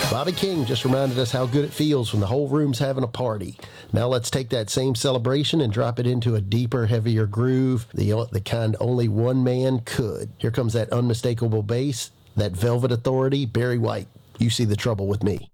Bobby King just reminded us how good it feels when the whole room's having a party. Now let's take that same celebration and drop it into a deeper, heavier groove, the kind only one man could. Here comes that unmistakable bass, that velvet authority, Barry White. You see the trouble with me.